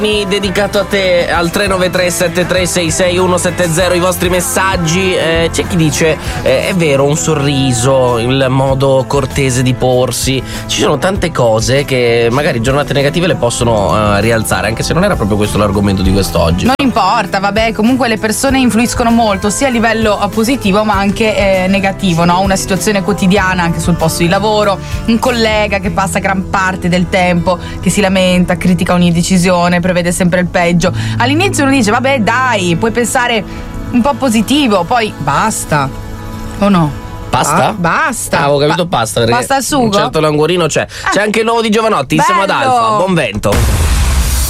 Dedicato a te al 393-7366170 i vostri messaggi. C'è chi dice è vero, un sorriso, il modo cortese di porsi, ci sono tante cose che magari giornate negative le possono rialzare, anche se non era proprio questo l'argomento di quest'oggi. Non importa, vabbè, comunque le persone influiscono molto sia a livello positivo ma anche negativo, no? Una situazione quotidiana anche sul posto di lavoro, un collega che passa gran parte del tempo che si lamenta, critica ogni decisione, prevede sempre il peggio. All'inizio uno dice vabbè dai, puoi pensare un po' positivo, poi basta, o no? Pasta? Basta. Ah, avevo capito pasta, perché basta il sugo? un certo languorino c'è. C'è anche il nuovo di Giovanotti, insieme ad Bello. Alfa. Buon vento.